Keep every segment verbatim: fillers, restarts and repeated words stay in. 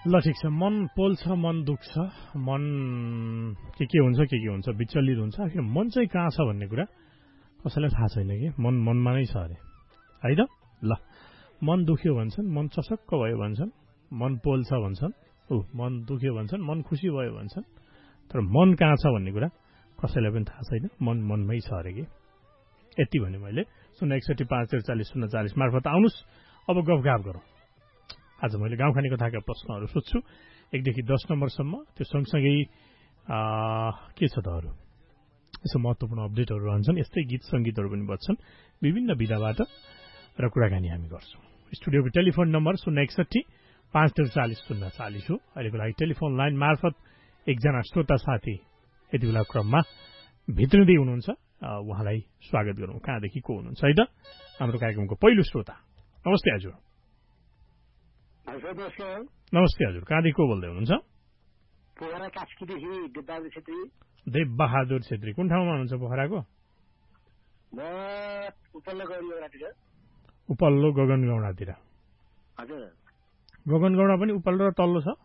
ल ठिक छ। मन पोल्छ, मन दुख्छ, मन के के हुन्छ के के हुन्छ विचलित हुन्छ। आखिर मन चाहिँ कहाँ छ भन्ने कुरा कसैलाई थाहा छैन कि मन मनमा नै छ अरे है त। ल मन दुख्यो भन्छन्, मन चसक्क भयो भन्छन्, मन पोल्छ भन्छन्, ऊ मन दुख्यो भन्छन्, मन खुसी भयो भन्छन्। तर मन कहाँ छ भन्ने कुरा कसैलाई पनि थाहा छैन। मन मनमै छ अरे कि। यति भने मैले शून्य एकसठी पाँच त्रिचालिस शून्य चालिस मार्फत आउनुहोस्। अब गफगाफ गरौँ। आज मैले गाउँखाने कथाका प्रश्नहरू सोध्छु एकदेखि दस नम्बरसम्म। त्यो सँगसँगै के छ त अरू यसो महत्त्वपूर्ण अपडेटहरू रहन्छन्। यस्तै गीत सङ्गीतहरू पनि बज्छन् विभिन्न विधाबाट र कुराकानी हामी गर्छौँ। स्टुडियोको टेलिफोन नम्बर शून्य एकसठी पाँच त्रिचालिस शून्य चालिस हो। अहिलेको लागि टेलिफोन लाइन मार्फत एकजना श्रोता साथी यति बेला क्रममा भित्रिँदै हुनुहुन्छ। उहाँलाई स्वागत गरौँ। कहाँदेखि को हुनुहुन्छ है त? हाम्रो कार्यक्रमको पहिलो श्रोता। नमस्ते हजुर। नमस्ते हजुर। कहाँदेखि को बोल्दै हुनुहुन्छ? देवबहादुर छेत्री। कुन ठाउँमा हुनुहुन्छ पोखराको? उपल्लो गगनगौडातिर। गगनगौडा पनि उपल्लो र तल्लो छ?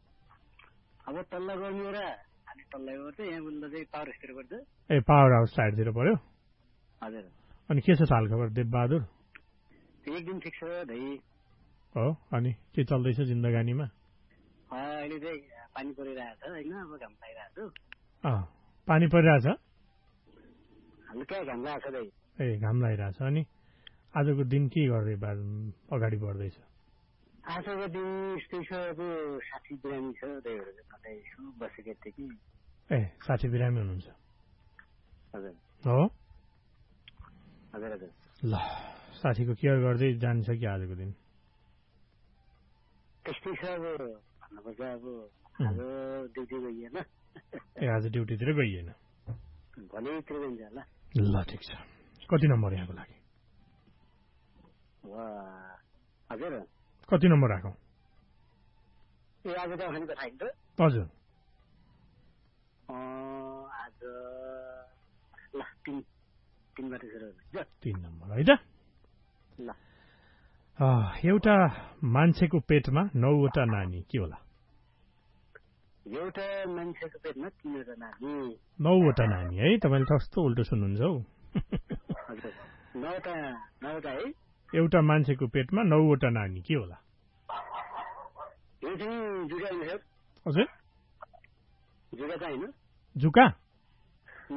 ए पावर हाउस साइडतिर पर्यो। अनि के छ हाल खबर देवबहादुर? एकदम ठिक छ भाइ। हो अनि के चल्दैछ जिन्दगानीमा? अहिले चाहिँ पानी परिरहेछ होइन, अब घाम लागिरहेछ। अँ पानी परिरहेछ? हल्का घाम लागेको छ भाइ। ए घाम लागिरहेछ। अनि आजको दिन के गर्दै अगाडि बढ्दैछ? आजको दिन यस्तै छ, अब साथी बिरामी छ, त्यही भएर यसो बसेको थिएँ कि। ए साथी बिरामी हुनुहुन्छ? हजुर। हो हजुर हजुर। ल साथीको केयर गर्दै जान्छ कि आजको दिन? त्यस्तै छ अब भन्नुपर्छ। अब आज ड्युटी गइएन। ए आज ड्युटीतिर गइएन? भोलितिर गइन्छ होला। ल ठिक छ। कति नम्बर यहाँको लागि? हजुर कति नम्बर राखौँ? ए आज गाउँखाने कथा होइन त? हजुर। आज ल तिन तिनबाट सुरु हुन्छ। तिन नम्बर है त। ल एउटा मान्छेको पेटमा नौवटा नानी के होला? एउटा मान्छेको पेटमा तीनवटा नानी। नौवटा नानी है? तपाईँले कस्तो उल्टो सुन्नुहुन्छ हौ। हजुर नौवटा नौवटा है। एउटा मान्छेको पेटमा नौवटा नानी के होला? यो चाहिँ जुका होइन सर? हजुर जुका चाहिँ होइन। जुका?